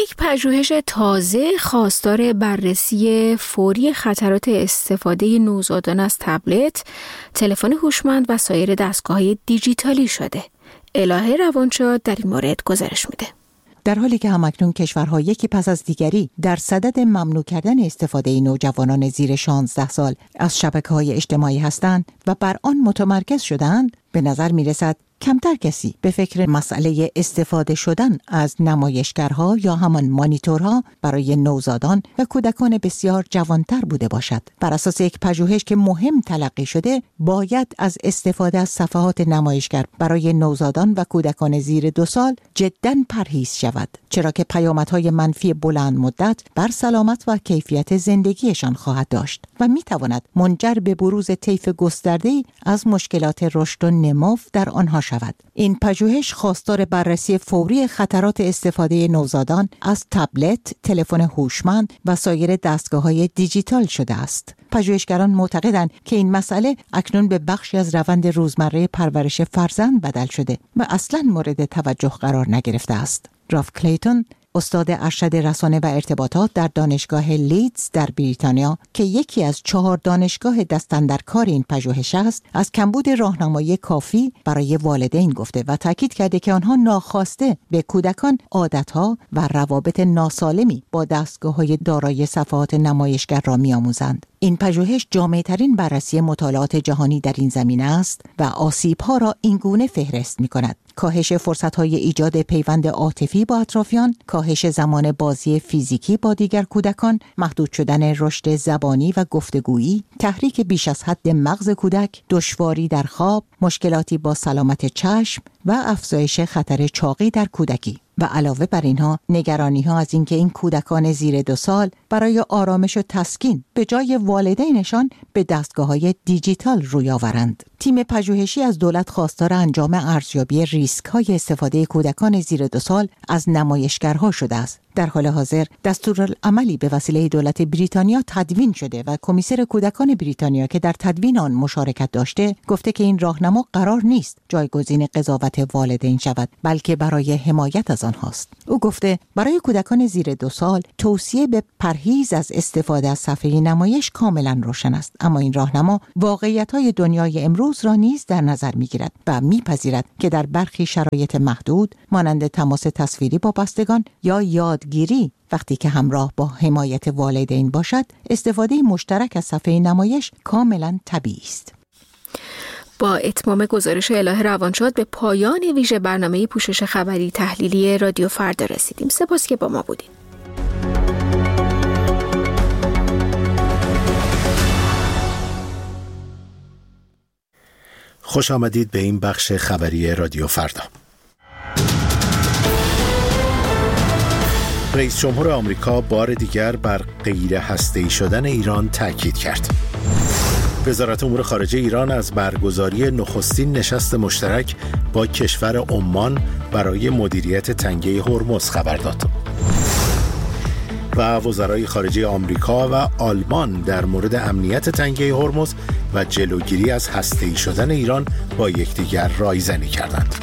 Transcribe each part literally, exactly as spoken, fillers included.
یک پژوهش تازه خواستار بررسی فوری خطرات استفاده نوزادان از تبلت، تلفن هوشمند و سایر دستگاه‌های دیجیتالی شده. الهه روانشاد در این مورد گزارش میده. در حالی که همکنون کشورها یکی پس از دیگری در صدد ممنوع کردن استفاده نوجوانان زیر شانزده سال از شبکه‌های اجتماعی هستند و بر آن متمرکز شدند، به نظر می‌رسد کمتر کسی به فکر مسئله استفاده شدن از نمایشگرها یا همان مانیتورها برای نوزادان و کودکان بسیار جوانتر بوده باشد. بر اساس یک پژوهش که مهم تلقی شده، باید از استفاده از صفحات نمایشگر برای نوزادان و کودکان زیر دو سال جداً پرهیز شود، چرا که پیامدهای منفی بلند مدت بر سلامت و کیفیت زندگیشان خواهد داشت و میتواند منجر به بروز طیف گسترده‌ای از مشکلات رشد و نمو در آنها شود. این پژوهش خواستار بررسی فوری خطرات استفاده نوزادان از تبلت، تلفن هوشمند و سایر دستگاه‌های دیجیتال شده است. پژوهشگران معتقدند که این مسئله اکنون به بخشی از روند روزمره پرورش فرزند بدل شده و اصلاً مورد توجه قرار نگرفته است. راف کلیتون، استاد ارشد رسانه و ارتباطات در دانشگاه لیدز در بریتانیا که یکی از چهار دانشگاه دستاندرکار این پژوهش است، از کمبود راهنمایی کافی برای والدین گفته و تاکید کرده که آنها ناخواسته به کودکان عادتها و روابط ناسالمی با دستگاه‌های دارای صفحات نمایشگر را می‌آموزند. این پژوهش جامع‌ترین بررسی مطالعات جهانی در این زمینه است و آسیب‌ها را اینگونه فهرست می‌کند: کاهش فرصت‌های ایجاد پیوند عاطفی با اطرافیان، کاهش زمان بازی فیزیکی با دیگر کودکان، محدود شدن رشد زبانی و گفتگویی، تحریک بیش از حد مغز کودک، دشواری در خواب، مشکلاتی با سلامت چشم و افزایش خطر چاقی در کودکی. و علاوه بر اینها نگرانی ها از اینکه این کودکان زیر دو سال برای آرامش و تسکین به جای والدینشان به دستگاه‌های دیجیتال روی آورند. تیم پژوهشی از دولت خواستار انجام ارزیابی ریسک‌های استفاده کودکان زیر دو سال از نمایشگرها شده است. در حال حاضر دستورالعملی به وسیله دولت بریتانیا تدوین شده و کمیسر کودکان بریتانیا که در تدوین آن مشارکت داشته گفته که این راهنما قرار نیست جایگزین قضاوت والدین شود، بلکه برای حمایت از آنهاست. او گفته برای کودکان زیر دو سال توصیه به پرهیز از استفاده از صفحه نمایش کاملا روشن است، اما این راهنما واقعیت‌های دنیای امروز را نیز در نظر می‌گیرد و می‌پذیرد که در برخی شرایط محدود مانند تماس تصویری با بستگان یا یادگیری وقتی که همراه با حمایت والدین باشد، استفاده مشترک از صفحه نمایش کاملا طبیعی است. با اتمام گزارش الهه روانشاد به پایان ویژه برنامه پوشش خبری تحلیلی رادیو فردا رسیدیم. سپاس که با ما بودید. خوش آمدید به این بخش خبری رادیو فردا. رئیس جمهور آمریکا بار دیگر بر غیر هسته‌ای شدن ایران تاکید کرد. وزارت امور خارجه ایران از برگزاری نخستین نشست مشترک با کشور عمان برای مدیریت تنگه هرمز خبر داد. و وزرای خارجه آمریکا و آلمان در مورد امنیت تنگه هرمز و جلوگیری از هسته‌ای شدن ایران با یکدیگر رایزنی کردند.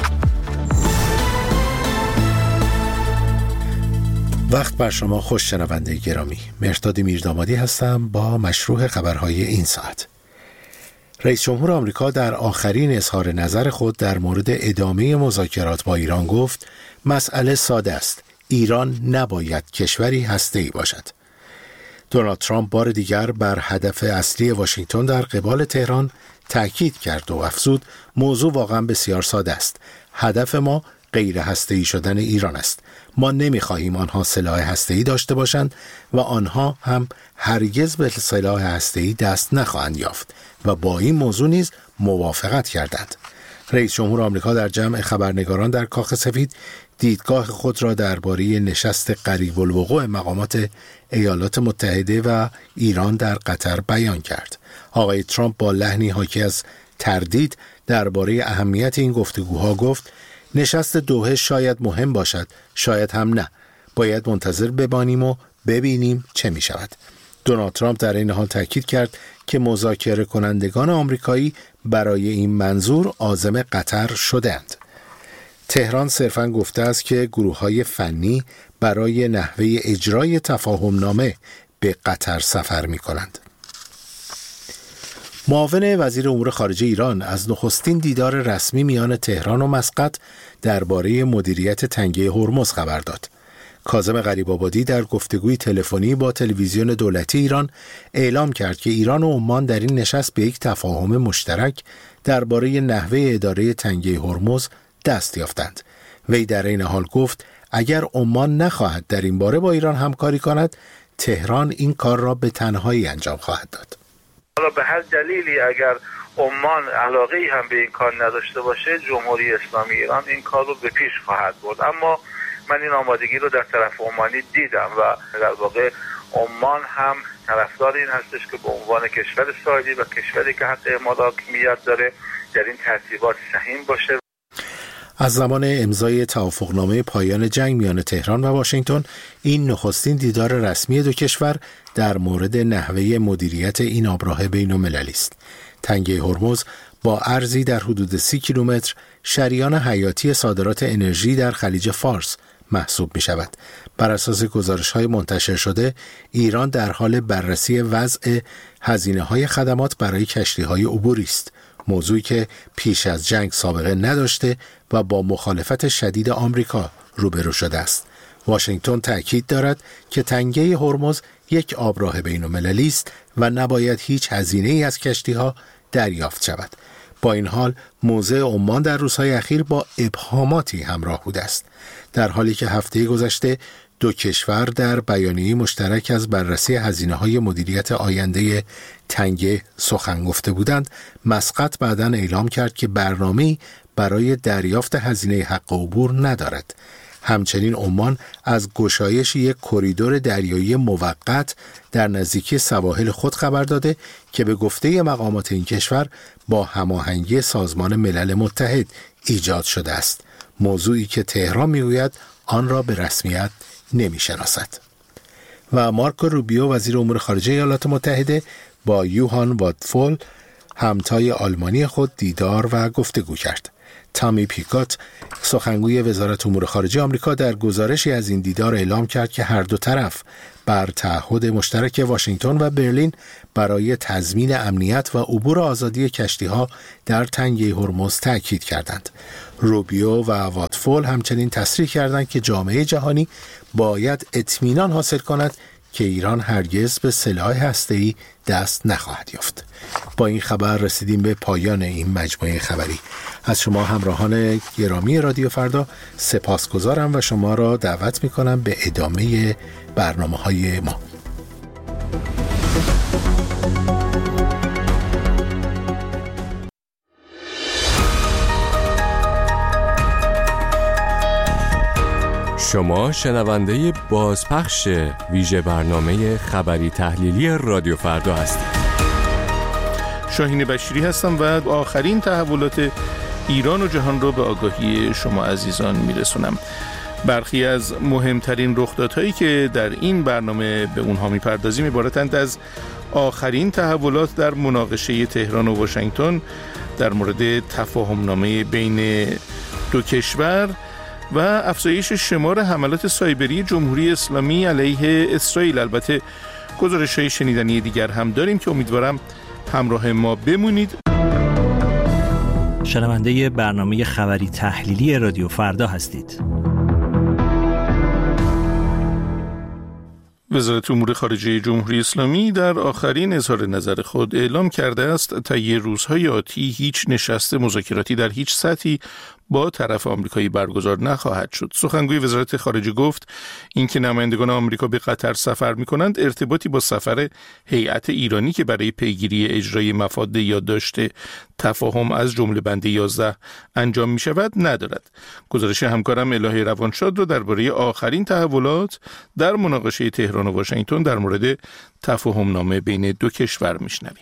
وقت بر شما خوش شنونده گرامی. مهرداد میردامادی هستم با مشروح خبرهای این ساعت. رئیس جمهور آمریکا در آخرین اظهار نظر خود در مورد ادامه مذاکرات با ایران گفت مسئله ساده است. ایران نباید کشوری هسته‌ای باشد. دونالد ترامپ بار دیگر بر هدف اصلی واشنگتن در قبال تهران تاکید کرد و افزود موضوع واقعا بسیار ساده است. هدف ما غیر هسته‌ای شدن ایران است. ما نمی‌خواهیم آنها سلاح هسته‌ای داشته باشند و آنها هم هرگز به سلاح هسته‌ای دست نخواهند یافت و با این موضوع نیز موافقت کردند. رئیس جمهور آمریکا در جمع خبرنگاران در کاخ سفید دیدگاه خود را درباره نشست قریب الوقوع مقامات ایالات متحده و ایران در قطر بیان کرد. آقای ترامپ با لحنی حاکی از تردید درباره اهمیت این گفتگوها گفت نشست دوحه شاید مهم باشد، شاید هم نه. باید منتظر بمانیم و ببینیم چه می شود. دونالد ترامپ در این حال تاکید کرد که مذاکره کنندگان آمریکایی برای این منظور عازم قطر شدند. تهران صرفاً گفته است که گروه‌های فنی برای نحوه اجرای تفاهمنامه به قطر سفر می‌کنند. معاون وزیر امور خارجه ایران از نخستین دیدار رسمی میان تهران و مسقط درباره مدیریت تنگه هرمز خبر داد. کاظم غریب‌آبادی در گفتگوی تلفنی با تلویزیون دولتی ایران اعلام کرد که ایران و عمان در این نشست به یک تفاهم مشترک درباره نحوه اداره تنگه هرمز دست یافتند. وی در این حال گفت اگر عمان نخواهد در این باره با ایران همکاری کند، تهران این کار را به تنهایی انجام خواهد داد. حالا به هر دلیلی اگر عمان علاقه‌ای هم به این کار نداشته باشه، جمهوری اسلامی ایران این کار رو به پیش خواهد برد. اما من این آمادگی رو در طرف عمانی دیدم و در واقع عمان هم طرفدار این هستش که به عنوان کشور ساحلی و کشوری که حق اعمال حاکمیت داره در این ترتیبات سهیم باشه. از زمان امضای توافقنامه پایان جنگ میان تهران و واشنگتن، این نخستین دیدار رسمی دو کشور در مورد نحوه مدیریت این آبراه بین‌المللی است. تنگه هرمز با عرضی در حدود سی کیلومتر شریان حیاتی صادرات انرژی در خلیج فارس محسوب می شود. بر اساس گزارش‌های منتشر شده، ایران در حال بررسی وضع هزینه‌های خدمات برای کشتی‌های عبوری است، موضوعی که پیش از جنگ سابقه نداشته و با مخالفت شدید آمریکا روبرو شده است. واشنگتن تأکید دارد که تنگه هرمز یک آبراه بین‌المللی است و نباید هیچ هزینه‌ای از کشتی‌ها دریافت شود. با این حال موضع عمان در روزهای اخیر با ابهاماتی همراه بوده است، در حالی که هفته گذشته دو کشور در بیانیه مشترک از بررسی هزینه‌های مدیریت آینده تنگه سخن گفته بودند. مسقط بعداً اعلام کرد که برنامه‌ای برای دریافت هزینه حق عبور ندارد. همچنین عمان از گشایش یک کریدور دریایی موقت در نزدیکی سواحل خود خبر داده که به گفته مقامات این کشور با هماهنگی سازمان ملل متحد ایجاد شده است، موضوعی که تهران میگوید آن را به رسمیت نمیشناسد. و مارکو روبیو وزیر امور خارجه ایالات متحده با یوهان وادفول همتای آلمانی خود دیدار و گفتگو کرد. تامی پیکات سخنگوی وزارت امور خارجه آمریکا در گزارشی از این دیدار اعلام کرد که هر دو طرف بر تعهد مشترک واشنگتن و برلین برای تضمین امنیت و عبور آزادی کشتی‌ها در تنگه هرمز تأکید کردند. روبیو و واتفول همچنین تصریح کردند که جامعه جهانی باید اطمینان حاصل کند که ایران هرگز به سلاح هسته‌ای دست نخواهد یافت. با این خبر رسیدیم به پایان این مجموعه خبری. از شما همراهان گرامی رادیو فردا سپاسگزارم و شما را دعوت می‌کنم به ادامه برنامه‌های ما. شما شنونده بازپخش ویژه برنامه خبری تحلیلی رادیو فردا هستید. شاهین بشیری هستم و آخرین تحولات ایران و جهان رو به آگاهی شما عزیزان میرسونم. برخی از مهمترین رخدادهایی که در این برنامه به اونها میپردازیم عبارتند از آخرین تحولات در مناقشه تهران و واشنگتن در مورد تفاهمنامه بین دو کشور و افزایش شمار حملات سایبری جمهوری اسلامی علیه اسرائیل. البته گزارش‌های شنیدنی دیگر هم داریم که امیدوارم همراه ما بمونید. شنونده برنامه خبری تحلیلی رادیو فردا هستید. وزارت امور خارجه جمهوری اسلامی در آخرین اظهار نظر خود اعلام کرده است طی روزهای آتی هیچ نشست مذاکراتی در هیچ سطحی با طرف آمریکایی برگزار نخواهد شد. سخنگوی وزارت خارجه گفت اینکه نمایندگان آمریکا به قطر سفر می‌کنند ارتباطی با سفر هیئت ایرانی که برای پیگیری اجرای مفاد یادداشت تفاهم از جمله بند یازده انجام می‌شود ندارد. گزارش همکارم الهه روانشاد را درباره آخرین تحولات در مناقشه تهران و واشنگتن در مورد تفاهمنامه بین دو کشور می‌شنویم.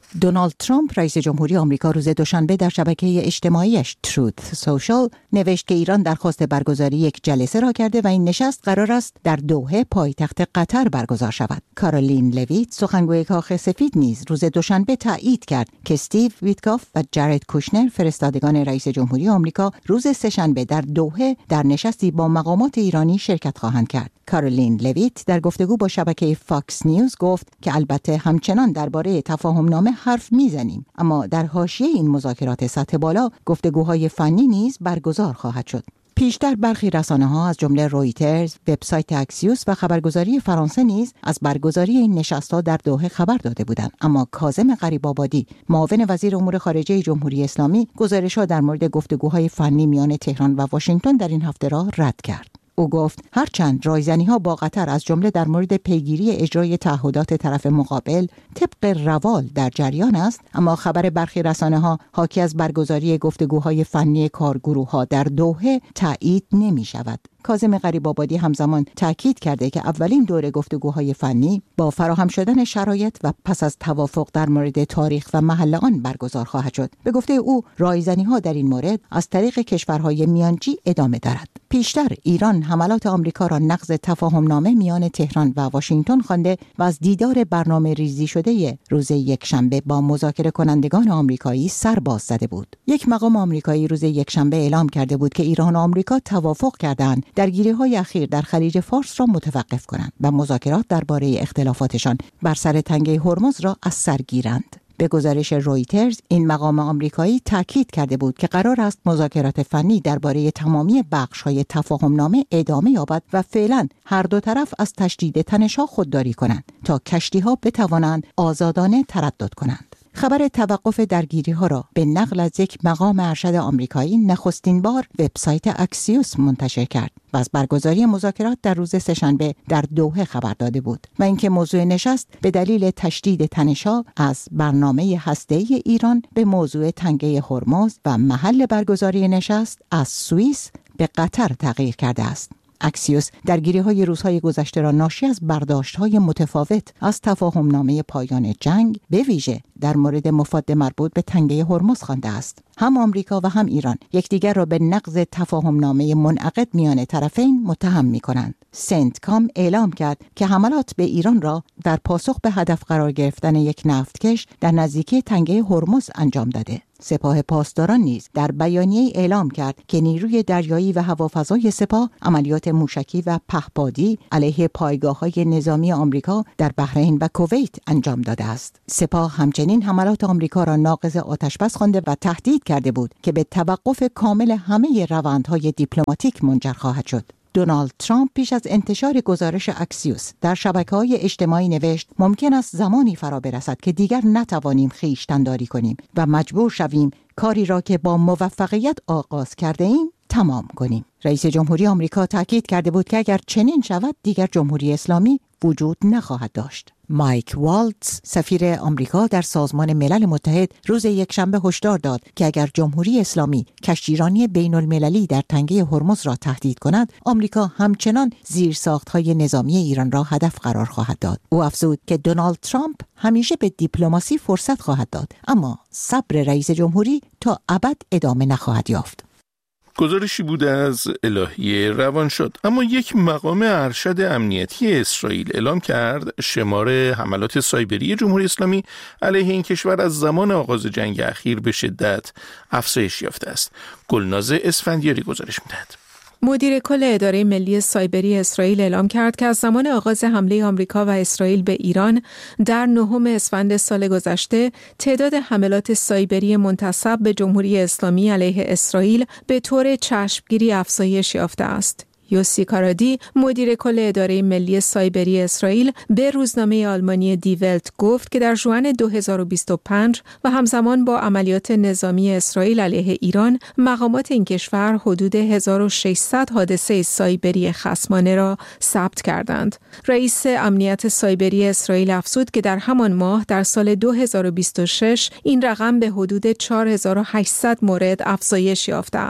دونالد ترامپ رئیس جمهوری آمریکا روز دوشنبه در شبکه اجتماعیش تروث سوشال نوشت که ایران درخواست برگزاری یک جلسه را کرده و این نشست قرار است در دوحه پایتخت قطر برگزار شود. کارولین لویت سخنگوی کاخ سفید نیز روز دوشنبه تایید کرد که استیو ویتکاف و جارد کوشنر فرستادگان رئیس جمهوری آمریکا روز سه‌شنبه در دوحه در نشستی با مقامات ایرانی شرکت خواهند کرد. کارولین لویت در گفتگو با شبکه فاکس نیوز گفت که البته همچنان درباره تفاهم‌نامه حرف میزنیم، اما در حاشیه این مذاکرات سطح بالا گفتگوهای فنی نیز برگزار خواهد شد. پیشتر برخی رسانه‌ها از جمله رویترز، وبسایت اکسیوس و خبرگزاری فرانسه نیز از برگزاری این نشست‌ها در دوحه خبر داده بودند، اما کاظم غریب‌آبادی، معاون وزیر امور خارجه جمهوری اسلامی، گزارش‌ها در مورد گفتگوهای فنی میان تهران و واشنگتن در این هفته را رد کرد. او گفت هرچند رایزنی‌ها با قطر از جمله در مورد پیگیری اجرای تعهدات طرف مقابل طبق روال در جریان است، اما خبر برخی رسانه‌ها حاکی از برگزاری گفتگوهای فنی کارگروه‌ها در دوحه تایید نمی‌شود. کاظم غریب‌آبادی همزمان تاکید کرده که اولین دور گفتگوهای فنی با فراهم شدن شرایط و پس از توافق در مورد تاریخ و محل آن برگزار خواهد شد. به گفته او رایزنی‌ها در این مورد از طریق کشورهای میانجی ادامه دارد. پیشتر ایران حملات آمریکا را نقض تفاهم‌نامه میان تهران و واشنگتن خوانده و از دیدار برنامه ریزی شده روز یکشنبه با مذاکره کنندگان آمریکایی سر باز زده بود. یک مقام آمریکایی روز یکشنبه اعلام کرده بود که ایران و آمریکا توافق کردند درگیری‌های اخیر در خلیج فارس را متوقف کنند و مذاکرات درباره اختلافاتشان بر سر تنگه هرمز را از سر گیرند. به گزارش رویترز این مقام آمریکایی تاکید کرده بود که قرار است مذاکرات فنی درباره تمامی بخش‌های تفاهم‌نامه ادامه یابد و فعلا هر دو طرف از تشدید تنش‌ها خودداری کنند تا کشتی‌ها بتوانند آزادانه تردد کنند. خبر توقف درگیری‌ها را به نقل از یک مقام ارشد آمریکایی نخستین بار وبسایت اکسیوس منتشر کرد و از برگزاری مذاکرات در روز سه‌شنبه در دوحه خبر داده بود و اینکه موضوع نشست به دلیل تشدید تنش‌ها از برنامه هسته‌ای ایران به موضوع تنگه هرمز و محل برگزاری نشست از سوئیس به قطر تغییر کرده است. اکسیوس درگیری‌های روزهای گذشته را ناشی از برداشت‌های متفاوت از تفاهم‌نامه پایان جنگ به ویژه در مورد مفاد مربوط به تنگه هرمز خوانده است. هم آمریکا و هم ایران یکدیگر را به نقض تفاهم‌نامه منعقد میان طرفین متهم می‌کنند. سنتکام اعلام کرد که حملات به ایران را در پاسخ به هدف قرار گرفتن یک نفتکش در نزدیکی تنگه هرمز انجام داده. سپاه پاسداران نیز در بیانیه اعلام کرد که نیروی دریایی و هوافضای سپاه عملیات موشکی و پهپادی علیه پایگاه‌های نظامی آمریکا در بحرین و کویت انجام داده است. سپاه همچنین حملات آمریکا را ناقض آتشبس خوانده و تهدید کرده بود که به توقف کامل همه روندهای دیپلماتیک منجر خواهد شد. دونالد ترامپ پیش از انتشار گزارش اکسیوس در شبکه‌های اجتماعی نوشت ممکن است زمانی فرا برسد که دیگر نتوانیم خویشتن‌داری کنیم و مجبور شویم کاری را که با موفقیت آغاز کرده ایم تمام کنیم. رئیس جمهوری آمریکا تاکید کرده بود که اگر چنین شود دیگر جمهوری اسلامی وجود نخواهد داشت. مایک والتز سفیر آمریکا در سازمان ملل متحد روز یکشنبه هشدار داد که اگر جمهوری اسلامی کشتیرانی بین المللی در تنگه هرمز را تهدید کند، آمریکا همچنان زیرساخت‌های نظامی ایران را هدف قرار خواهد داد. او افزود که دونالد ترامپ همیشه به دیپلماسی فرصت خواهد داد، اما صبر رئیس جمهوری تا ابد ادامه نخواهد یافت. گزارشی بود از الهیه روانشاد. اما یک مقام ارشد امنیتی اسرائیل اعلام کرد شمار حملات سایبری جمهوری اسلامی علیه این کشور از زمان آغاز جنگ اخیر به شدت افزایش یافته است. گلناز اسفندیاری گزارش می‌دهد. مدیر کل اداره ملی سایبری اسرائیل اعلام کرد که از زمان آغاز حمله آمریکا و اسرائیل به ایران در نهم اسفند سال گذشته تعداد حملات سایبری منتسب به جمهوری اسلامی علیه اسرائیل به طور چشمگیری افزایش یافته است. یوسی کارادی مدیر کل اداره ملی سایبری اسرائیل به روزنامه آلمانی دی ولت گفت که در ژوئن دو هزار و بیست و پنج و همزمان با عملیات نظامی اسرائیل علیه ایران مقامات این کشور حدود هزار و ششصد حادثه سایبری خصمانه را ثبت کردند. رئیس امنیت سایبری اسرائیل افزود که در همان ماه در سال دو هزار و بیست و شش این رقم به حدود چهار هزار و هشتصد مورد افزایش یافته است.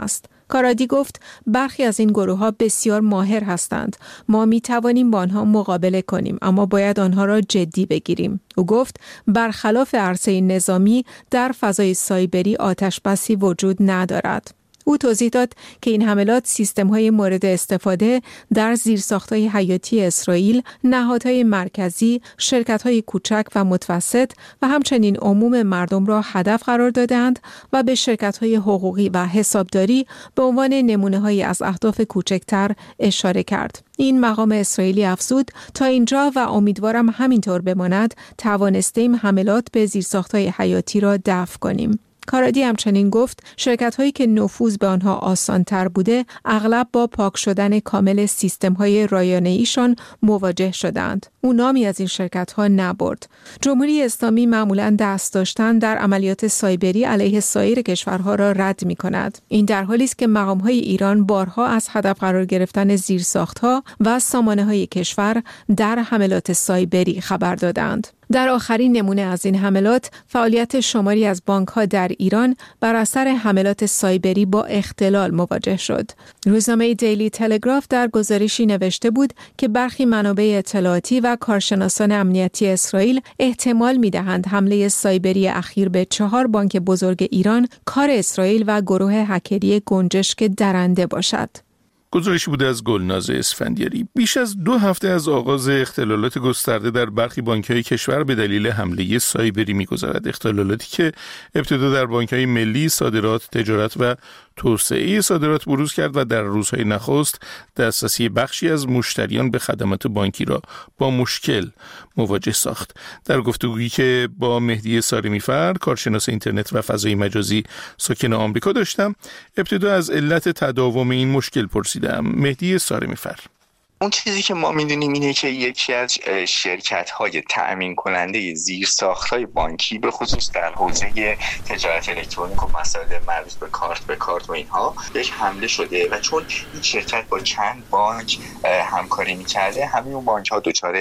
کارادی گفت برخی از این گروه ها بسیار ماهر هستند. ما می توانیم با آنها مقابله کنیم، اما باید آنها را جدی بگیریم. او گفت برخلاف عرصه نظامی در فضای سایبری آتش بسی وجود ندارد. او توضیح داد که این حملات سیستم‌های مورد استفاده در زیرساخت‌های حیاتی اسرائیل، نهادهای مرکزی، شرکت‌های کوچک و متوسط و همچنین عموم مردم را هدف قرار دادند و به شرکت‌های حقوقی و حسابداری به عنوان نمونه‌هایی از اهداف کوچکتر اشاره کرد. این مقام اسرائیلی افزود تا اینجا و امیدوارم همینطور بماند توانستیم حملات به زیرساخت‌های حیاتی را دفع کنیم. کارادی همچنین گفت شرکت‌هایی که نفوذ به آنها آسان‌تر بوده اغلب با پاک شدن کامل سیستم‌های رایانه‌ایشان مواجه شدند. او نامی از این شرکت‌ها نبرد. جمهوری اسلامی معمولاً دست داشتن در عملیات سایبری علیه سایر کشورها را رد می‌کند. این در حالی است که مقام‌های ایران بارها از هدف قرار گرفتن زیرساخت‌ها و سامانه‌های کشور در حملات سایبری خبر دادند. در آخرین نمونه از این حملات، فعالیت شماری از بانک‌ها در ایران بر اثر حملات سایبری با اختلال مواجه شد. روزنامه دیلی تلگراف در گزارشی نوشته بود که برخی منابع اطلاعاتی و کارشناسان امنیتی اسرائیل احتمال می‌دهند حمله سایبری اخیر به چهار بانک بزرگ ایران کار اسرائیل و گروه هکری گنجشک درنده باشد. گزارشی بوده از گلناز اسفندیاری. بیش از دو هفته از آغاز اختلالات گسترده در برخی بانک‌های کشور به دلیل حمله سایبری می‌گذرد. اختلالاتی که ابتدا در بانک‌های ملی، صادرات، تجارت و توسعه صادرات بروز کرد و در روزهای نخست دسترسی بخشی از مشتریان به خدمات بانکی را با مشکل مواجه ساخت. در گفتگویی که با مهدی سارمی‌فر، کارشناس اینترنت و فضای مجازی ساکن آمریکا داشتم، ابتدا از علت تداوم این مشکل پرسیدم. مهدی سارمی‌فر: اون چیزی که ما میدونیم اینه که یکی از شرکت‌های تأمین کننده زیرساخت‌های بانکی به خصوص در حوزه تجارت الکترونیک و مسائل مربوط به کارت به کارت و اینها بهش حمله شده و چون این شرکت با چند بانک همکاری می‌کرده، همه اون بانک‌ها دچار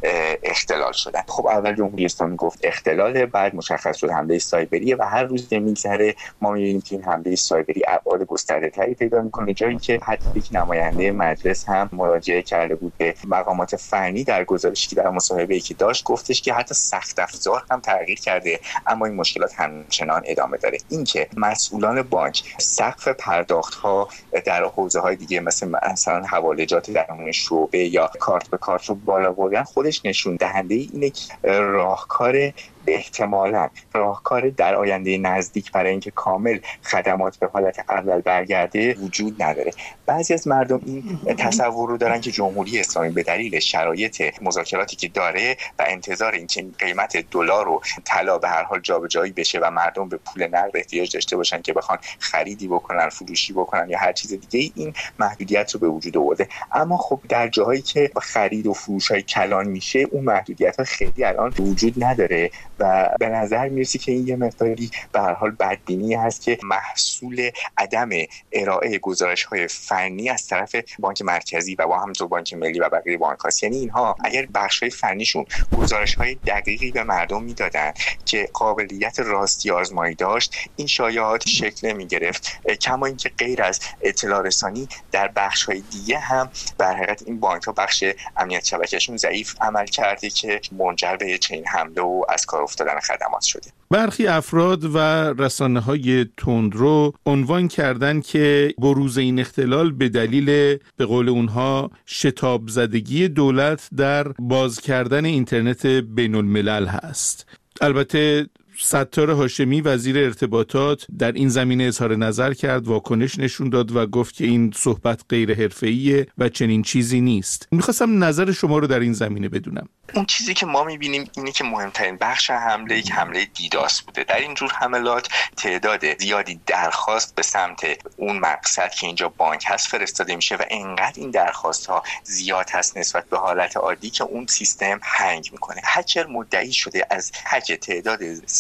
اختلال شدن. خب اول جمهوری اسلامی گفت اختلاله، بعد مشخص شد حمله سایبری و هر روز که می‌گذره ما می‌بینیم که این حمله سایبری ابعاد گسترده‌تری پیدا می‌کنه، جایی که حتی یک نماینده مجلس هم مراجعه کرده بود به مقامات فنی. در گزارشی که در مصاحبه‌ای که داشت گفتش که حتی سخت افزار هم تغییر کرده اما این مشکلات همچنان ادامه داره. اینکه مسئولان بانک سقف پرداخت‌ها در حوزه‌های دیگه مثل مثلا حوالجات درون شعبه یا کارت به کارت رو بالا بردن خودش نشون دهنده اینه که راهکار احتمالاً راهکار در آینده نزدیک برای اینکه کامل خدمات به حالت اول برگرده وجود نداره. بعضی از مردم این تصور رو دارن که جمهوری اسلامی به دلیل شرایط مذاکراتی که داره و انتظار اینکه قیمت دلار و طلا به هر حال جابجایی بشه و مردم به پول نقد احتیاج داشته باشن که بخوان خریدی بکنن، فروشی بکنن یا هر چیز دیگه، این محدودیت رو به وجود آورده. اما خب در جاهایی که خرید و فروش‌های کلان میشه اون محدودیت‌ها خیلی الان وجود نداره و به نظر میرسه که این یه مقداری به هر حال بدبینی هست که محصول عدم ارائه گزارش‌های فنی از طرف بانک مرکزی و با همینطور بانک ملی و بقیه بانک‌هاست. یعنی اینها اگر بخش‌های فنیشون گزارش‌های دقیقی به مردم میدادن که قابلیت راستی آزمایی داشت، این شایعات شکل نمی‌گرفت. کما اینکه غیر از اطلاع رسانی در بخش‌های دیگه هم در حقیقت این بانک‌ها بخش امنیت شبکه‌شون ضعیف عمل کرده که منجر به چنین حمله و از کار افتادن خدمات شده. برخی افراد و رسانه‌های تندرو عنوان کردن که بروز این اختلال به دلیل به قول اونها شتاب زدگی دولت در باز کردن اینترنت بین الملل هست. البته ستار هاشمی وزیر ارتباطات در این زمینه اظهار نظر کرد، واکنش نشون داد و گفت که این صحبت غیر حرفه‌ایه و چنین چیزی نیست. می‌خواستم نظر شما رو در این زمینه بدونم. اون چیزی که ما می‌بینیم اینه که مهمترین بخش حمله یک حمله دیداس بوده. در این جور حملات تعداد زیادی درخواست به سمت اون مقصد که اینجا بانک هست فرستاده میشه و انقدر این درخواست‌ها زیاد هست نسبت به حالت عادی که اون سیستم هنگ می‌کنه. هکر مدعی شده از هک تعداد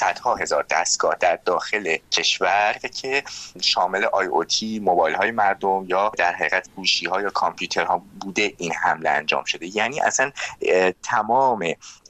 صدها هزار دستگاه در داخل کشور که شامل آی او تی، موبایل های مردم یا در حقیقت گوشی ها یا کامپیوترها بوده این حمله انجام شده. یعنی اصلا تمام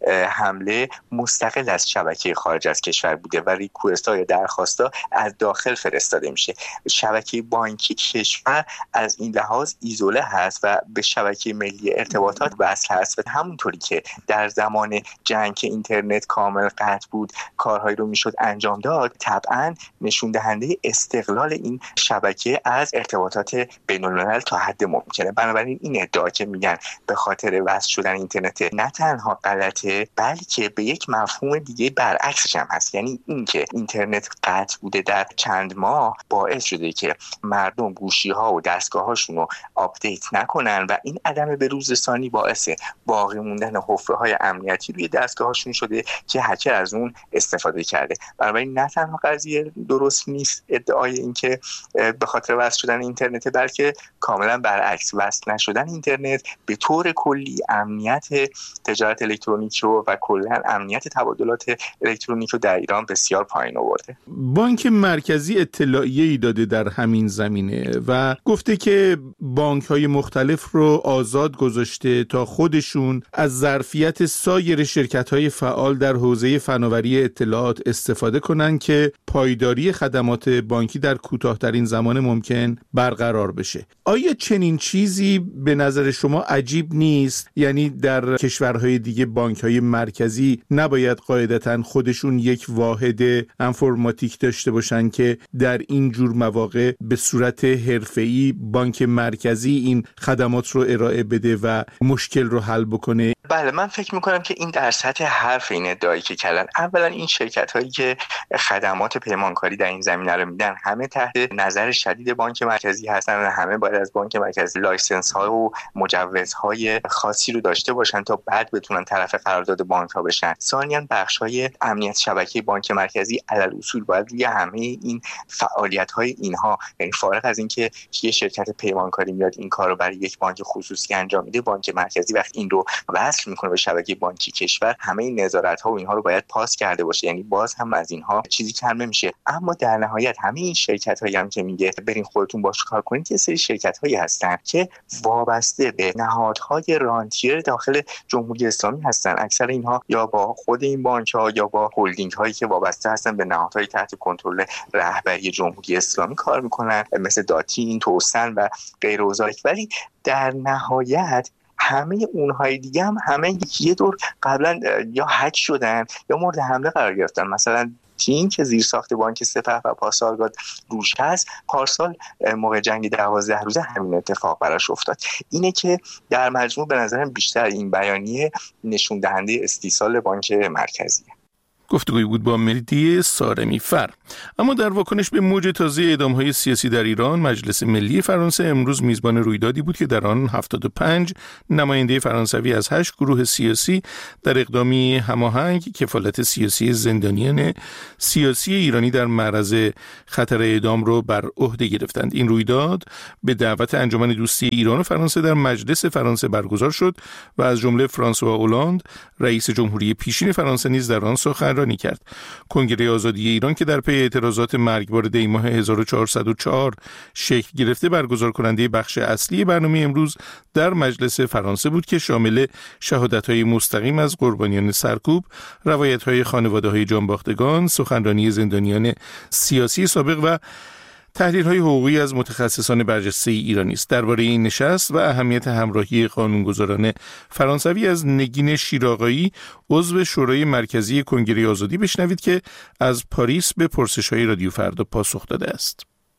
حمله مستقل از شبکه خارج از کشور بوده و ریکوست ها یا درخواست ها از داخل فرستاده میشه. شبکه بانکی کشور از این لحاظ ایزوله هست و به شبکه ملی ارتباطات وصل هست و همونطوری که در زمان جنگ که اینترنت کامل قطع بود کارهایی رو میشد انجام داد، طبعا نشون دهنده استقلال این شبکه از ارتباطات بین الملل تا حد ممکنه. بنابراین این ادعا که میگن به خاطر وصل شدن اینترنت نه تنها غلطه بلکه به یک مفهوم دیگه برعکسش هم هست. یعنی اینکه اینترنت قطع بوده در چند ماه باعث شده که مردم گوشی‌ها و دستگاه‌هاشون رو آپدیت نکنن و این عدم بروزرسانی باعث باقی موندن حفره‌های امنیتی روی دستگاه‌هاشون شده که هکر از اون استفاده کرده. بنابراین نه تنها قضیه درست نیست ادعای اینکه به خاطر وصل شدن اینترنت، بلکه کاملا برعکس، وصل نشدن اینترنت به طور کلی امنیت تجارت الکترونیک رو و کلا امنیت تبادلات الکترونیک رو در ایران بسیار پایین آورده. بانک مرکزی اطلاعیه‌ای داده در همین زمینه و گفته که بانک‌های مختلف رو آزاد گذاشته تا خودشون از ظرفیت سایر شرکت‌های فعال در حوزه فناوری اطلاعات استفاده کنن که پایداری خدمات بانکی در کوتاه‌ترین زمان ممکن برقرار بشه. آیا چنین چیزی به نظر شما عجیب نیست؟ یعنی در کشورهای دیگه بانک‌های مرکزی نباید قاعدتاً خودشون یک واحد انفرماتیک داشته باشن که در این جور مواقع به صورت حرفه‌ای بانک مرکزی این خدمات رو ارائه بده و مشکل رو حل بکنه؟ بله، من فکر میکنم که این در سطح حرف این ادعایی که کردن. اولا این شرکت هایی که خدمات پیمانکاری در این زمینه رو میدن همه تحت نظر شدید بانک مرکزی هستن و همه باید از بانک مرکزی لایسنس ها و مجوزهای خاصی رو داشته باشن تا بعد بتونن طرف قرارداد بانک ها بشن. ثانیاً بخش های امنیت شبکه بانک مرکزی علل اصول باید روی همه این فعالیت های اینها، یعنی فارغ از اینکه یه شرکت پیمانکاری میاد این کار رو برای یک بانک خصوصی انجام میده، بانک مرکزی وقتی این رو وصل میکنه به شبکه بانکی کشور همه این نظارت ها و اینها رو باید پاس کرده باشه. یعنی باز هم از اینها چیزی کم نمیشه. اما در نهایت همه این شرکت هایی هم که میگه برین خودتون باش کار کنید، یه سری شرکت هایی هستن که وابسته به نهادهای رانتیر داخل جمهوری اسلامی هستن. اکثر اینها یا با خود این بانک ها یا با هلدینگ هایی که وابسته هستن به نهادهای تحت کنترل رهبری جمهوری اسلامی کار میکنن، مثل داتین، توسن و غیر و ذالک. ولی در نهایت همه اونهای دیگه هم همه یه دور قبلا یا هک شدن یا مورد حمله قرار گرفتن. مثلا تیم که زیر ساخت بانک سپه و پاسارگاد روش هست، پارسال موقع جنگ دوازده روزه همین اتفاق براش افتاد. اینه که در مجموع به نظرم بیشتر این بیانیه نشون دهنده استیصال بانک مرکزیه. گفتگوی بود با مهدی سارمی فر. اما در واکنش به موج تازه اعدام‌های سیاسی در ایران، مجلس ملی فرانسه امروز میزبان رویدادی بود که در آن هفتاد و پنج نماینده فرانسوی از هشت گروه سیاسی در اقدامی هماهنگ کفالت سیاسی زندانیان سیاسی ایرانی در معرض خطر اعدام را بر عهده گرفتند. این رویداد به دعوت انجمن دوستی ایران و فرانسه در مجلس فرانسه برگزار شد و از جمله فرانسوا اولاند رئیس جمهوری پیشین فرانسه نیز در آن سخنرانی کرد. کنگره آزادی ایران که در پی اعتراضات مرگبار دی ماه هزار و چهارصد و چهار شکل گرفته برگزار کننده بخش اصلی برنامه امروز در مجلس فرانسه بود که شامل شهادت‌های مستقیم از قربانیان سرکوب، روایت‌های خانواده‌های جانباختگان، سخنرانی زندانیان سیاسی سابق و تحلیل‌های حقوقی از متخصصان برجسته ایرانی است. درباره این نشست و اهمیت همراهی قانونگذاران فرانسوی از نگین شیرآقایی، عضو شورای مرکزی کنگره آزادی، بشنوید که از پاریس به پرسش‌های رادیو فردا پاسخ داده است.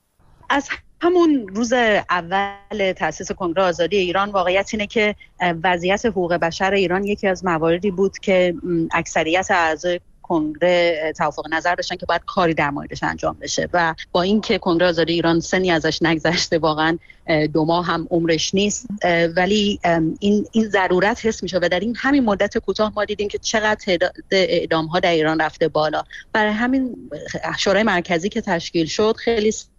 از همون روز اول تأسیس کنگره آزادی ایران واقعیت اینه که وضعیت حقوق بشر ایران یکی از مواردی بود که اکثریت اعضای کنگره توافق نظر داشتن که باید کاری در موردش انجام بشه و با اینکه کنگره آزادی ایران سنی ازش نگذشته، واقعا دو ماه هم عمرش نیست، ولی این این ضرورت حس میشه و در این همین مدت کوتاه ما دیدیم که چقدر تعداد اعدام ها در ایران رفته بالا. برای همین شورای مرکزی که تشکیل شد خیلی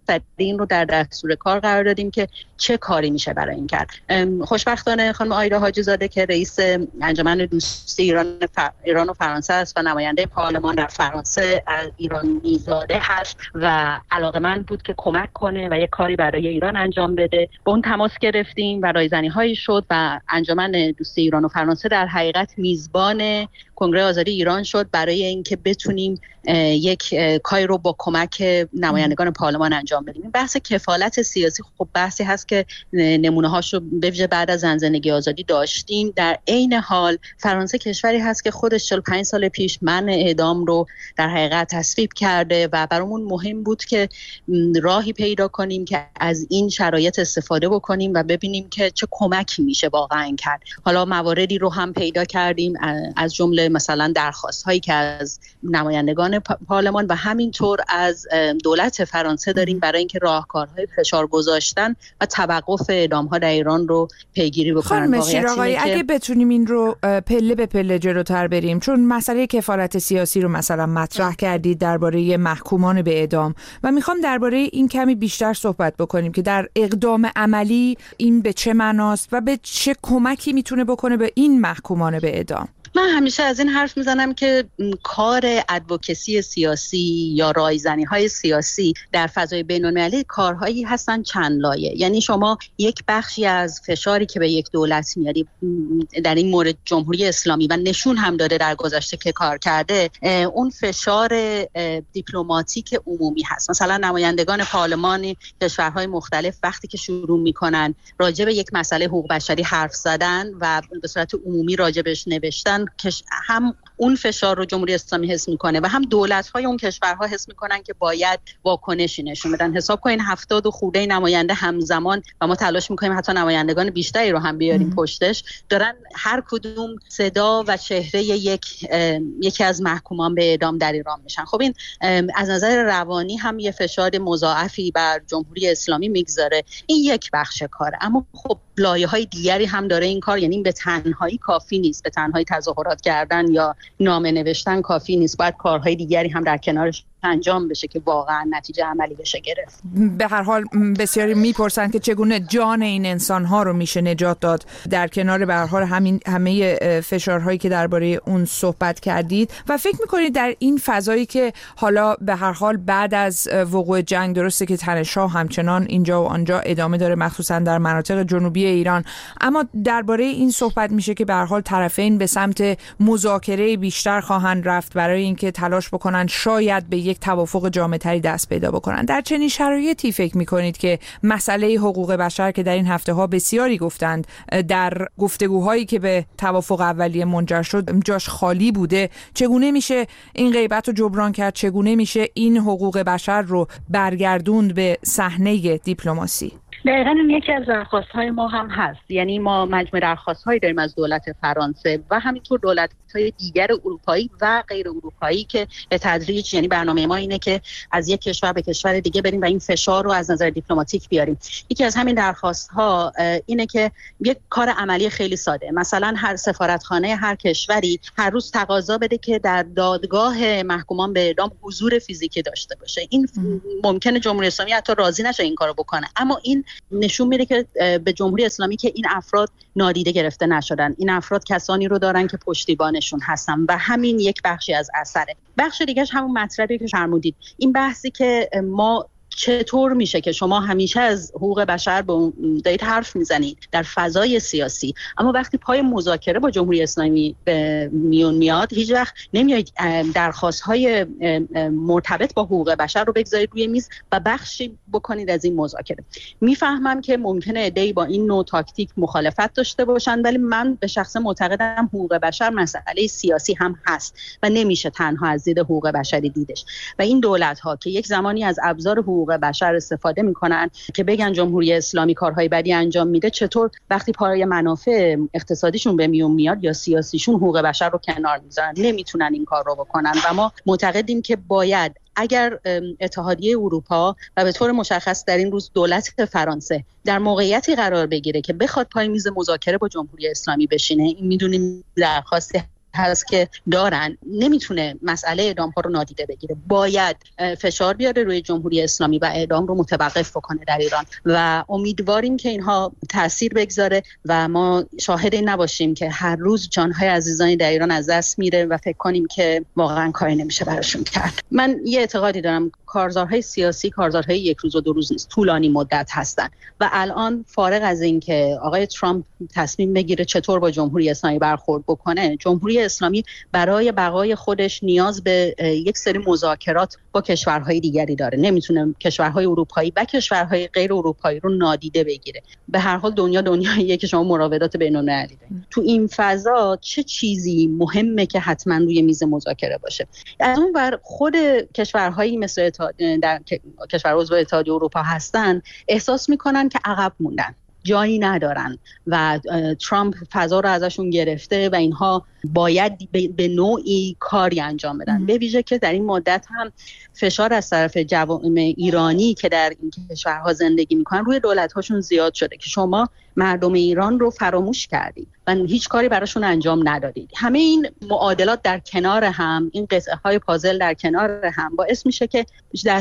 این رو در دستور کار قرار دادیم که چه کاری میشه برای این کرد. خوشبختانه خانم آیدا حاجی زاده که رئیس انجمن دوستی ایران فر... ایران و فرانسه است و نماینده پارلمان در فرانسه ایرانی زاده هست و علاقه‌مند بود که کمک کنه و یک کاری برای ایران انجام بده. با اون تماس گرفتیم و رایزنی‌هایی شد و انجمن دوستی ایران و فرانسه در حقیقت میزبان کنگره آزادی ایران شد برای اینکه بتونیم یک کاری رو با کمک نمایندگان پارلمان انجام بدیم. این بحث کفالت سیاسی خب بحثی هست که نمونه هاشو به ویژه بعد از زن زندگی آزادی داشتیم. در عین حال فرانسه کشوری هست که خودش چهل و پنج سال پیش منع اعدام رو در حقیقت تصویب کرده و برامون مهم بود که راهی پیدا کنیم که از این شرایط استفاده بکنیم و ببینیم که چه کمکی میشه واقعا کرد. حالا مواردی رو هم پیدا کردیم از جمله مثلا درخواست هایی که از نمایندگان پارلمان و همینطور از دولت فرانسه داریم برای اینکه راهکارهای فشار گذاشتن و توقف اعدام ها در ایران رو پیگیری بکنن. خانم شیرآقایی که... اگه بتونیم این رو پله به پله جلوتر بریم، چون مسئله کفالت سیاسی رو مثلا مطرح کردید درباره محکومان به اعدام و میخوام درباره این کمی بیشتر صحبت بکنیم که در اقدام عملی این به چه معناست و به چه کمکی میتونه بکنه به این محکومان به اعدام. من همیشه از این حرف میزنم که کار ادوکسی سیاسی یا رایزنی های سیاسی در فضای بین‌المللی کارهایی هستن چند لایه. یعنی شما یک بخشی از فشاری که به یک دولت میاری، در این مورد جمهوری اسلامی و نشون هم داده در گذشته که کار کرده، اون فشار دیپلماتیک عمومی هست. مثلا نمایندگان پارلمان کشورهای مختلف وقتی که شروع میکنن راجع به یک مسئله حقوق بشری حرف زدن و به صورت عمومی راجبش نوشتن، هم اون فشار رو جمهوری اسلامی حس میکنه و هم دولت‌های اون کشورها حس میکنن که باید واکنشی نشون بدن. حساب کنین هفتاد و خورده نماینده همزمان و ما تلاش میکنیم حتی نمایندگان بیشتری رو هم بیاریم پشتش، دارن هر کدوم صدا و چهره یک یکی از محکومان به اعدام در ایران میشن. خب این از نظر روانی هم یه فشار مضاعفی بر جمهوری اسلامی میگذاره. این یک بخش کاره، اما خب لایه‌های دیگری هم داره این کار. یعنی به تنهایی کافی نیست، به تنهایی تظاهرات کردن یا نامه نوشتن کافی نیست، باید کارهای دیگری هم در کنارش انجام بشه که واقعا نتیجه عملی بشه گرفت. به هر حال بسیاری میپرسن که چگونه جان این انسان‌ها رو میشه نجات داد در کنار به هر حال همین همه فشارهایی که درباره اون صحبت کردید. و فکر میکنید در این فضایی که حالا به هر حال بعد از وقوع جنگ، درسته که تنش‌ها همچنان اینجا و آنجا ادامه داره مخصوصا در مناطق جنوبی ایران، اما درباره این صحبت میشه که به هر حال طرفین به سمت مذاکره بیشتر خواهند رفت برای اینکه تلاش بکنن شاید به یک توافق جامع‌تری دست پیدا بکنن. در چنین شرایطی فکر می‌کنید که مسئله حقوق بشر که در این هفته‌ها بسیاری گفتند در گفتگوهایی که به توافق اولیه منجر شد جاش خالی بوده، چگونه میشه این غیبت رو جبران کرد؟ چگونه میشه این حقوق بشر رو برگردوند به صحنه دیپلماسی؟ دقیقاً این یکی از درخواست‌های ما هم هست. یعنی ما مجموعه درخواست‌هایی داریم از دولت فرانسه و همینطور دولت‌های دیگر اروپایی و غیر اروپایی که به تدریج، یعنی برنامه ما اینه که از یک کشور به کشور دیگه بریم و این فشار رو از نظر دیپلماتیک بیاریم. یکی از همین درخواست‌ها اینه که یک کار عملی خیلی ساده، مثلا هر سفارتخانه هر کشوری هر روز تقاضا بده که در دادگاه محکومان به اعدام حضور فیزیکی داشته باشه. این ممکنه جمهوری اسلامی حتی راضی نشه این کارو بکنه، اما این نشون میده که به جمهوری اسلامی که این افراد نادیده گرفته نشدن. این افراد کسانی رو دارن که پشتیبانشون هستن و همین یک بخشی از اثره. بخش دیگه‌اش همون مطلبی که فرمودید، این بحثی که ما چطور میشه که شما همیشه از حقوق بشر با دارید حرف میزنید در فضای سیاسی، اما وقتی پای مذاکره با جمهوری اسلامی میون میاد هیچ وقت نمیایید درخواست‌های مرتبط با حقوق بشر رو بگذارید روی میز و بخشی بکنید از این مذاکره. میفهمم که ممکنه عده‌ای با این نوع تاکتیک مخالفت داشته باشن، ولی من به شخص معتقدم حقوق بشر مسئله سیاسی هم هست و نمیشه تنها از دید حقوق بشری دیدش. و این دولت‌ها که یک زمانی از ابزار حقوق بشر استفاده میکنن که بگن جمهوری اسلامی کارهای بدی انجام میده، چطور وقتی پای منافع اقتصادیشون به میون میاد یا سیاسیشون حقوق بشر رو کنار میذارن؟ نمیتونن این کار رو بکنن و ما معتقدیم که باید اگر اتحادیه اروپا و به طور مشخص در این روز دولت فرانسه در موقعیتی قرار بگیره که بخواد پای میز مذاکره با جمهوری اسلامی بشینه، این میدونیم درخواست هست که دارن نمیتونه مسئله اعدام ها رو نادیده بگیره. باید فشار بیاره روی جمهوری اسلامی و اعدام رو متوقف بکنه در ایران و امیدواریم که اینها تاثیر بگذاره و ما شاهد این نباشیم که هر روز جانهای عزیزانی در ایران از دست میره و فکر کنیم که واقعا کاری نمیشه براشون کرد. من یه اعتقادی دارم کارزارهای سیاسی کارزارهای یک روز و دو روز نیست، طولانی مدت هستن و الان فارغ از این که آقای ترامپ تصمیم بگیره چطور با جمهوری اسلامی برخورد بکنه، جمهوری اسلامی برای بقای خودش نیاز به یک سری مذاکرات با کشورهای دیگری داره. نمیتونه کشورهای اروپایی و کشورهای غیر اروپایی رو نادیده بگیره. به هر حال دنیا دنیاییه که شما مراودات بین‌المللی دارید. تو این فضا چه چیزی مهمه که حتما روی میز مذاکره باشه؟ از اون ور خود کشورهایی مثل در کشور عضو اتحادیه اروپا هستن احساس میکنن که عقب موندن، جایی ندارن و ترامپ فضا رو ازشون گرفته و اینها باید به نوعی کاری انجام بدن. به ویژه که در این مدت هم فشار از طرف جوامع ایرانی که در این کشورها زندگی میکنن روی دولت‌هاشون زیاد شده که شما مردم ایران رو فراموش کردید و هیچ کاری براشون انجام ندادید. همه این معادلات در کنار هم، این قطعه‌های پازل در کنار هم باعث میشه که در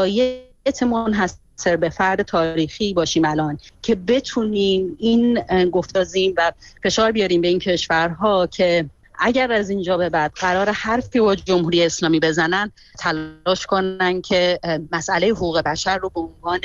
شرایط منحصر سر به فرد تاریخی باشیم الان که بتونیم این گفتازیم و فشار بیاریم به این کشورها که اگر از اینجا به بعد قرار حرفی با جمهوری اسلامی بزنن تلاش کنن که مسئله حقوق بشر رو به عنوان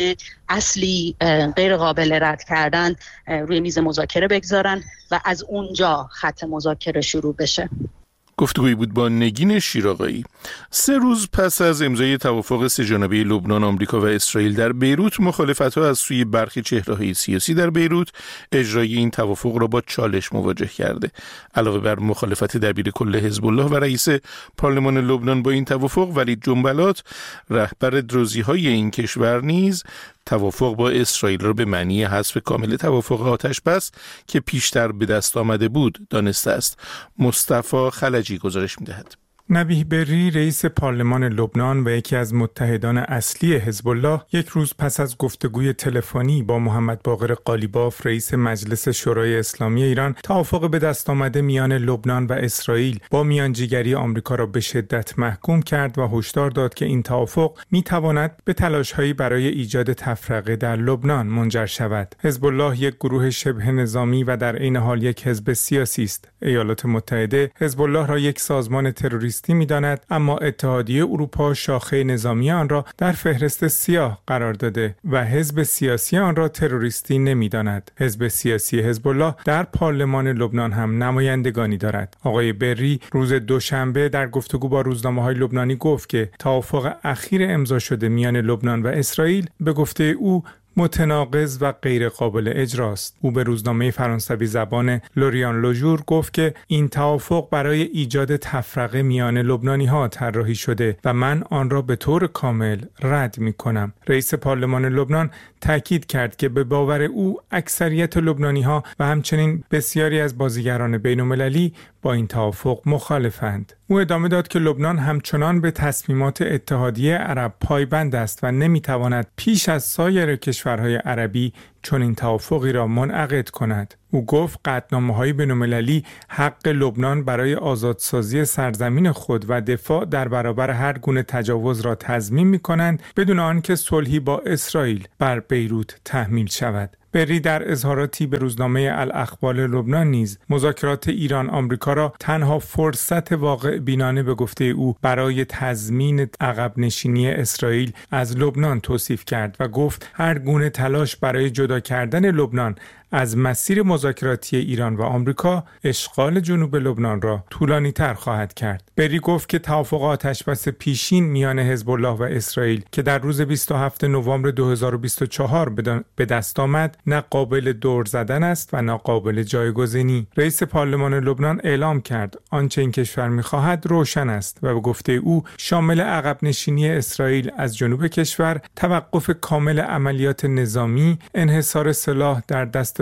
اصلی غیر قابل رد کردن روی میز مذاکره بگذارن و از اونجا خط مذاکره شروع بشه. گفتگویی بود با نگین شیراقایی. سه روز پس از امضای توافق سه‌جانبه لبنان، آمریکا و اسرائیل در بیروت، مخالفت‌ها از سوی برخی چهره‌های سیاسی در بیروت اجرای این توافق را با چالش مواجه کرده. علاوه بر مخالفت دبیر کل حزب الله و رئیس پارلمان لبنان با این توافق، ولید جنبلات، رهبر دروزی‌های این کشور نیز توافق با اسرائیل را به معنی حذف کامل توافق آتش‌بس که پیشتر به دست آمده بود دانسته است. مصطفی خلجی گزارش می‌دهد. نبیه بری، رئیس پارلمان لبنان و یکی از متحدان اصلی حزب الله، یک روز پس از گفتگوی تلفنی با محمد باقر قالیباف، رئیس مجلس شورای اسلامی ایران، توافق به دست آمده میان لبنان و اسرائیل با میانجیگری آمریکا را به شدت محکوم کرد و هشدار داد که این توافق میتواند به تلاش‌هایی برای ایجاد تفرقه در لبنان منجر شود. حزب الله یک گروه شبه نظامی و در عین حال یک حزب سیاسی است. ایالات متحده حزب الله را یک سازمان تروریستی می‌داند، اما اتحادیه اروپا شاخه نظامی آن را در فهرست سیاه قرار داده و حزب سیاسی آن را تروریستی نمی‌داند. حزب سیاسی حزب الله در پارلمان لبنان هم نمایندگانی دارد. آقای بری روز دوشنبه در گفتگو با روزنامه‌های لبنانی گفت که توافق اخیر امضا شده میان لبنان و اسرائیل به گفته او متناقض و غیر قابل اجراست. او به روزنامه فرانسوی زبان لوریان لوژور گفت که این توافق برای ایجاد تفرقه میان لبنانی‌ها طراحی شده و من آن را به طور کامل رد می‌کنم. رئیس پارلمان لبنان تاکید کرد که به باور او اکثریت لبنانی‌ها و همچنین بسیاری از بازیگران بین‌المللی با این توافق مخالفند. او ادامه داد که لبنان همچنان به تصمیمات اتحادیه عرب پایبند است و نمی‌تواند پیش از سایر کشورهای عربی چنین توافقی را منعقد کند. او گفت قطعنامه‌های بین‌المللی حق لبنان برای آزادسازی سرزمین خود و دفاع در برابر هر گونه تجاوز را تضمین می‌کنند بدون آنکه صلحی با اسرائیل بر بیروت تحمیل شود. بری در اظهاراتی به روزنامه الاخبار لبنان نیز مذاکرات ایران آمریکا را تنها فرصت واقع بینانه به گفته او برای تضمین عقب نشینی اسرائیل از لبنان توصیف کرد و گفت هر گونه تلاش برای جدا کردن لبنان از مسیر مذاکراتی ایران و آمریکا اشغال جنوب لبنان را طولانی تر خواهد کرد. بری گفت که توافق آتشبس پیشین میان حزب الله و اسرائیل که در روز بیست و هفتم نوامبر دو هزار و بیست و چهار به دست آمد نه قابل دور زدن است و نه قابل جایگزینی. رئیس پارلمان لبنان اعلام کرد آنچه این کشور می‌خواهد روشن است و به گفته او شامل عقب نشینی اسرائیل از جنوب کشور، توقف کامل عملیات نظامی، انحصار سلاح در دست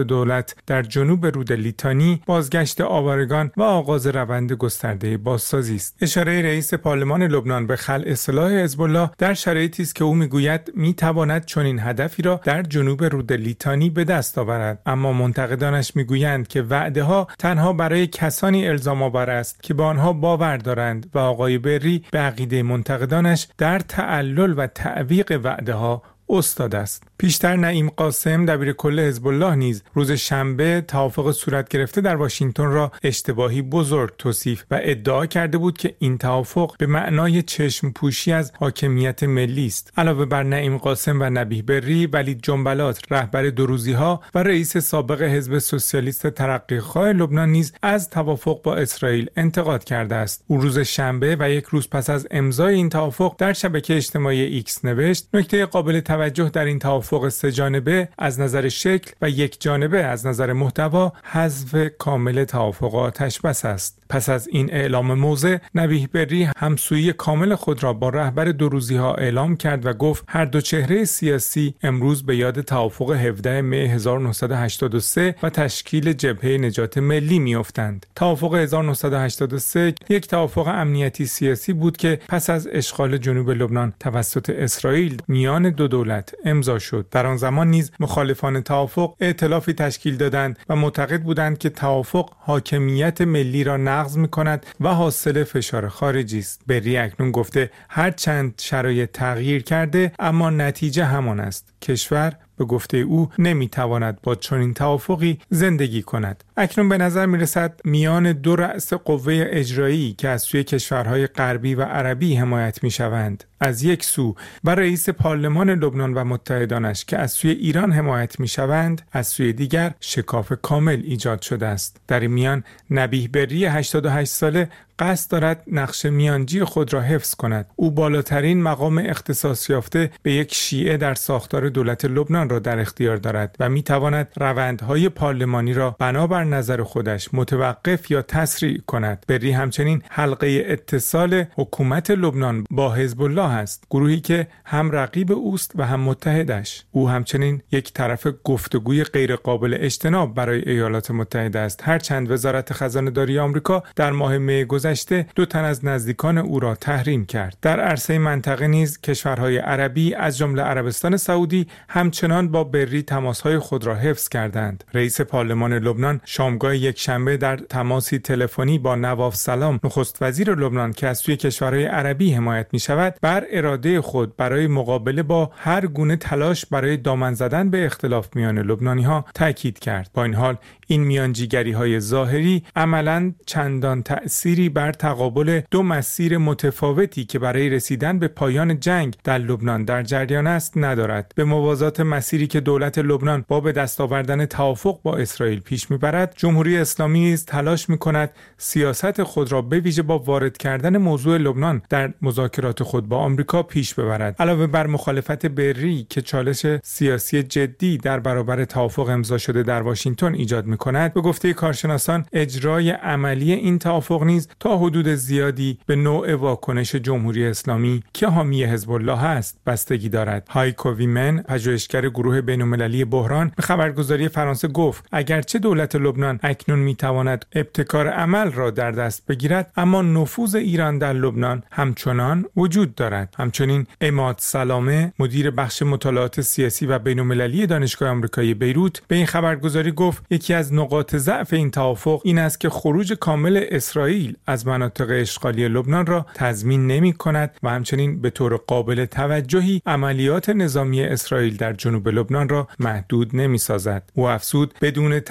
دولت در جنوب رود لیتانی، بازگشت آوارگان و آغاز روند گسترده بازسازی است. اشاره رئیس پارلمان لبنان به خلع سلاح حزب الله در شرایطی است که او میگوید میتواند چنین هدفی را در جنوب رود لیتانی به دست آورد، اما منتقدانش میگویند که وعده‌ها تنها برای کسانی الزام آور است که به آنها باور دارند و آقای بری به عقیده منتقدانش در تعلل و تعویق وعده‌ها استاد است. پیشتر نعیم قاسم دبیر کل حزب الله نیز روز شنبه توافق صورت گرفته در واشنگتن را اشتباهی بزرگ توصیف و ادعا کرده بود که این توافق به معنای چشم پوشی از حاکمیت ملی است. علاوه بر نعیم قاسم و نبیه بری، ولید جنبلات رهبر دوروزی‌ها و رئیس سابق حزب سوسیالیست ترقی‌خواه لبنان نیز از توافق با اسرائیل انتقاد کرده است. او روز شنبه و یک روز پس از امضای این توافق در شبکه اجتماعی ایکس نوشت: نکته قابل توجه در این توافق سه جانبه از نظر شکل و یک جانبه از نظر محتوا حذف کامل توافق آتش بس است. پس از این اعلام موضع، نبیه بری همسویی کامل خود را با رهبر دوروزی‌ها اعلام کرد و گفت هر دو چهره سیاسی امروز به یاد توافق هفدهم می هزار و نهصد و هشتاد و سه و تشکیل جبهه نجات ملی می‌افتند. توافق هزار و نهصد و هشتاد و سه یک توافق امنیتی سیاسی بود که پس از اشغال جنوب لبنان توسط اسرائیل میان دو دولت امضا شد. در آن زمان نیز مخالفان توافق ائتلافی تشکیل دادند و معتقد بودند که توافق حاکمیت ملی را نقض می‌کند و حاصل فشار خارجی است. بری اکنون گفته هر چند شرایط تغییر کرده اما نتیجه همان است. کشور به گفته او نمیتواند با چنین توافقی زندگی کند. اکنون به نظر میرسد میان دو رأس قوه اجرایی که از سوی کشورهای غربی و عربی حمایت میشوند، از یک سو و رئیس پارلمان لبنان و متحدانش که از سوی ایران حمایت میشوند، از سوی دیگر شکاف کامل ایجاد شده است. در این میان نبیه بری هشتاد و هشت ساله قصد دارد نقش میانجی خود را حفظ کند. او بالاترین مقام اختصاص یافته به یک شیعه در ساختار دولت لبنان را در اختیار دارد و میتواند روندهای پارلمانی را بنابر نظر خودش متوقف یا تسریع کند. بری همچنین حلقه اتصال حکومت لبنان با حزب الله است، گروهی که هم رقیب اوست و هم متحدش. او همچنین یک طرف گفتگوی غیر قابل اجتناب برای ایالات متحده است، هرچند وزارت خزانه داری آمریکا در ماه می گذشته دو تن از نزدیکان او را تحریم کرد. در عرصه منطقه نیز کشورهای عربی از جمله عربستان سعودی همچنان با بری تماسهای خود را حفظ کردند. رئیس پارلمان لبنان شامگاه یک شنبه در تماسی تلفنی با نواف سلام، نخست وزیر لبنان که از سوی کشورهای عربی حمایت می شود، بر اراده خود برای مقابله با هر گونه تلاش برای دامن زدن به اختلاف میان لبنانی‌ها تاکید کرد. با این حال این میانجیگری‌های ظاهری عملاً چندان تأثیری بر تقابل دو مسیر متفاوتی که برای رسیدن به پایان جنگ در لبنان در جریان است ندارد. به موازات مسیری که دولت لبنان با به دست آوردن توافق با اسرائیل پیش می‌برد، جمهوری اسلامی نیز تلاش می‌کند سیاست خود را به ویژه با وارد کردن موضوع لبنان در مذاکرات خود با آمریکا پیش ببرد. علاوه بر مخالفت بری که چالش سیاسی جدی در برابر توافق امضا شده در واشنگتن ایجاد می‌کند، به گفته کارشناسان اجرای عملی این توافق نیز تا حدود زیادی به نوع واکنش جمهوری اسلامی که حامی حزب الله است بستگی دارد. هایکو ویمن، پژوهشگر گروه بین‌المللی بحران، به خبرگزاری فرانسه گفت اگرچه دولت لبنان اکنون می‌تواند ابتکار عمل را در دست بگیرد، اما نفوذ ایران در لبنان همچنان وجود دارد. همچنین عماد سلامه، مدیر بخش مطالعات سیاسی و بین‌المللی دانشگاه آمریکایی بیروت، به این خبرگزاری گفت یکی از نقاط ضعف این توافق این است که خروج کامل اسرائیل از مناطق اشغالی لبنان را تضمین نمی‌کند و همچنین به طور قابل توجهی عملیات نظامی اسرائیل در جنوب لبنان را محدود نمی‌سازد. او افزود بدون